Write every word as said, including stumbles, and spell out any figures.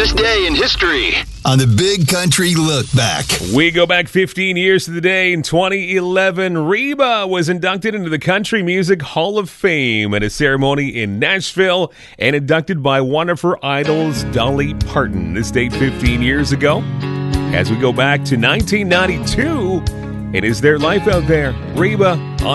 this day in history on the Big Country Look Back. We go back fifteen years to the day in twenty eleven. Reba was inducted into the Country Music Hall of Fame at a ceremony in Nashville and inducted by one of her idols, Dolly Parton. This date fifteen years ago. As we go back to nineteen ninety-two, it is their life out there. Reba on